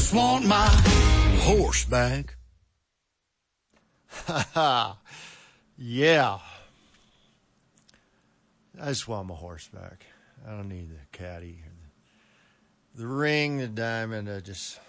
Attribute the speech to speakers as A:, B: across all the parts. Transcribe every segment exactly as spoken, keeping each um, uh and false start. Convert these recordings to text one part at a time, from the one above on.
A: just want my horse back.
B: Ha ha. Yeah. I just want my horse back. I don't need the caddy, or the, the ring, the diamond. I just,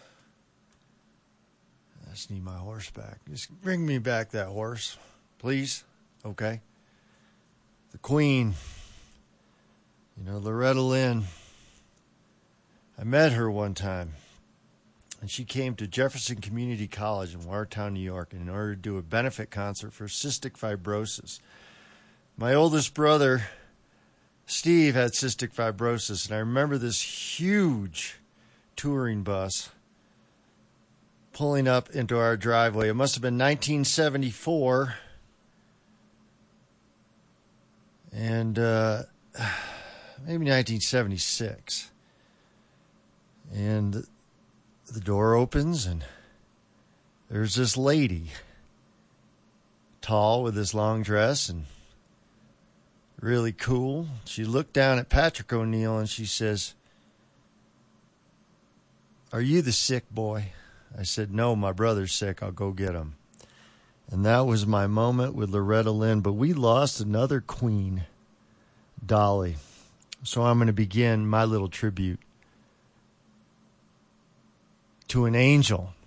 B: I just need my horse back. Just bring me back that horse, please. Okay. The Queen, you know, Loretta Lynn. I met her one time, and she came to Jefferson Community College in Watertown, New York, in order to do a benefit concert for cystic fibrosis. My oldest brother, Steve, had cystic fibrosis, and I remember this huge touring bus pulling up into our driveway. It must have been nineteen seventy-four, and uh, maybe nineteen seventy-six. And the door opens, and there's this lady, tall with this long dress and really cool. She looked down at Patrick O'Neill, and she says, "Are you the sick boy?" I said, "No, my brother's sick. I'll go get him." And that was my moment with Loretta Lynn. But we lost another queen, Dolly. So I'm going to begin my little tribute to an angel